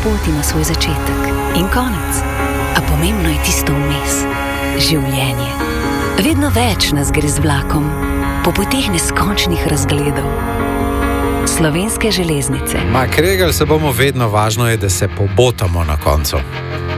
pot ima svoj začetek in konec, a pomembno je tisto vmes, življenje. Vedno več nas gre z vlakom, po poteh neskončnih razgledov. Slovenske železnice. Ma kregali se bomo vedno, važno je, da se pobotamo na koncu.